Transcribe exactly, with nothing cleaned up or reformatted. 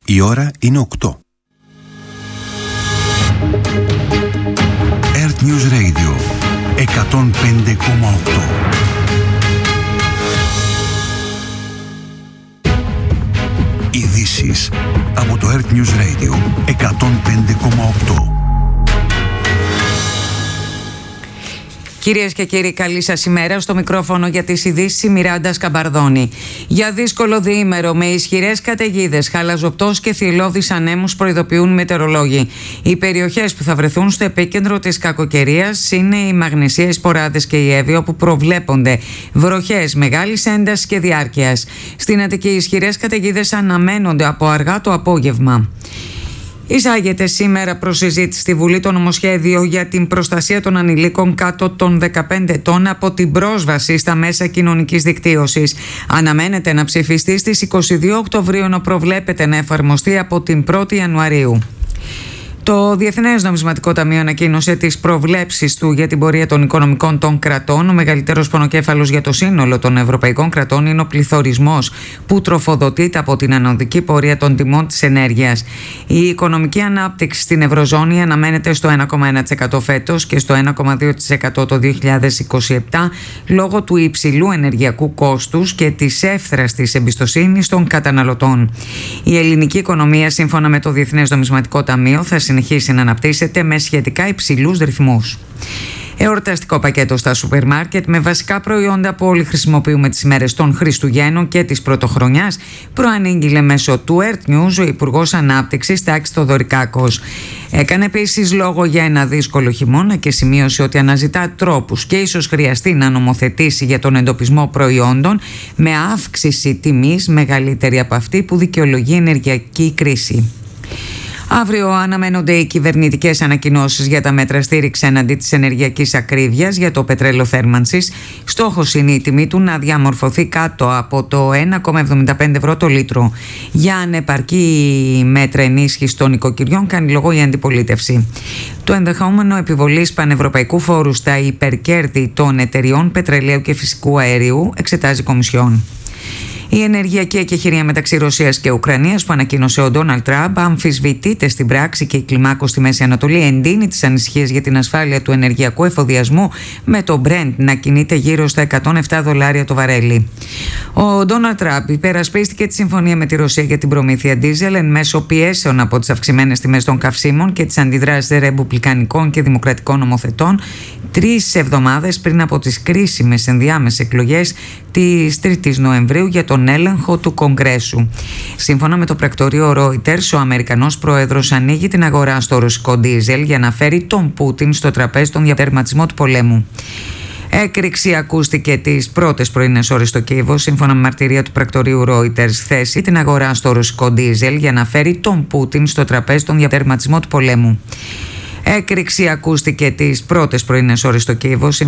Η ώρα είναι οκτώ. Earth News Radio εκατόν πέντε κόμμα οκτώ. Ειδήσεις από το Earth News Radio εκατόν πέντε κόμμα οκτώ. Κυρίες και κύριοι, καλή σας ημέρα. Στο μικρόφωνο για τις ειδήσεις η Μιράντα Σκαμπαρδόνη. Για δύσκολο διήμερο με ισχυρές καταιγίδες, χαλαζοπτώσεις και θυελλώδεις ανέμους προειδοποιούν οι μετεωρολόγοι. Οι περιοχές που θα βρεθούν στο επίκεντρο της κακοκαιρίας είναι η Μαγνησία, οι Σποράδες και η Εύη, όπου προβλέπονται βροχές μεγάλης έντασης και διάρκειας. Στην Αττική, οι ισχυρές καταιγίδες αναμένονται από αργά το απόγευμα. Εισάγεται σήμερα προς συζήτηση στη Βουλή το νομοσχέδιο για την προστασία των ανηλίκων κάτω των δεκαπέντε ετών από την πρόσβαση στα μέσα κοινωνικής δικτύωσης. Αναμένεται να ψηφιστεί στις είκοσι δύο Οκτωβρίου, ενώ προβλέπεται να εφαρμοστεί από την πρώτη Ιανουαρίου. Το Διεθνές Νομισματικό Ταμείο ανακοίνωσε τις προβλέψεις του για την πορεία των οικονομικών των κρατών. Ο μεγαλύτερος πονοκέφαλος για το σύνολο των ευρωπαϊκών κρατών είναι ο πληθωρισμός, που τροφοδοτείται από την ανωδική πορεία των τιμών της ενέργειας. Η οικονομική ανάπτυξη στην Ευρωζώνη αναμένεται στο ένα κόμμα ένα τοις εκατό φέτος και στο ένα κόμμα δύο τοις εκατό το δύο χιλιάδες είκοσι επτά, λόγω του υψηλού ενεργειακού κόστους και της εύθραστης εμπιστοσύνης των καταναλωτών. Η ελληνική οικονομία, σύμφωνα με το Διεθνές Νομισματικό Ταμείο, θα συνεχίσει να αναπτύσσεται με σχετικά υψηλούς ρυθμούς. Εορταστικό πακέτο στα σούπερ μάρκετ με βασικά προϊόντα που όλοι χρησιμοποιούμε τις ημέρες των Χριστουγέννων και της Πρωτοχρονιάς, προανήγγειλε μέσω του Earth News ο Υπουργός Ανάπτυξης Τάκης Θοδωρικάκος. Έκανε επίσης λόγο για ένα δύσκολο χειμώνα και σημείωσε ότι αναζητά τρόπους και ίσως χρειαστεί να νομοθετήσει για τον εντοπισμό προϊόντων με αύξηση τιμής μεγαλύτερη από αυτή που δικαιολογεί η ενεργειακή κρίση. Αύριο αναμένονται οι κυβερνητικές ανακοινώσεις για τα μέτρα στήριξη εναντί της ενεργειακής ακρίβειας για το πετρέλαιο θέρμανσης. Στόχος είναι η τιμή του να διαμορφωθεί κάτω από το ένα κόμμα εβδομήντα πέντε ευρώ το λίτρο. Για ανεπαρκή μέτρα ενίσχυσης των οικοκυριών κάνει λόγο η αντιπολίτευση. Το ενδεχόμενο επιβολής πανευρωπαϊκού φόρου στα υπερκέρδη των εταιριών πετρελαίου και φυσικού αερίου εξετάζει η Κομισιόν. Η ενεργειακή εκεχηρία μεταξύ Ρωσίας και Ουκρανίας που ανακοίνωσε ο Ντόναλντ Τραμπ αμφισβητείται στην πράξη και η κλιμάκωση στη Μέση Ανατολή εντείνει τις ανησυχίες για την ασφάλεια του ενεργειακού εφοδιασμού, με το Brent να κινείται γύρω στα εκατόν επτά δολάρια το βαρέλι. Ο Ντόναλντ Τραμπ υπερασπίστηκε τη συμφωνία με τη Ρωσία για την προμήθεια ντίζελ εν μέσω πιέσεων από τις αυξημένες τιμές των καυσίμων και τις αντιδράσεις ρεπουμπλικανικών και δημοκρατικών νομοθετών τρεις εβδομάδες πριν από τις κρίσιμες ενδιάμεσες εκλογές της τρίτης Νοεμβρίου για τον έλεγχο του Κογκρέσου. Σύμφωνα με το πρακτορείο Reuters, ο Αμερικανός πρόεδρος ανοίγει την αγορά στο ρωσικό ντίζελ για να φέρει τον Πούτιν στο τραπέζι των διατερματισμό του πολέμου. Έκρηξη ακούστηκε τις πρώτες πρωινές ώρες στο Κίεβο. Σύμφωνα με μαρτυρία του πρακτορείου Reuters, θέση την αγορά στο ρωσικό ντίζελ για να φέρει τον Πούτιν στο τραπέζι των διατερματισμό του πολέμου. Έκρηξη ακούστηκε τις πρώτες πρωινές ώρες στο Κίεβο.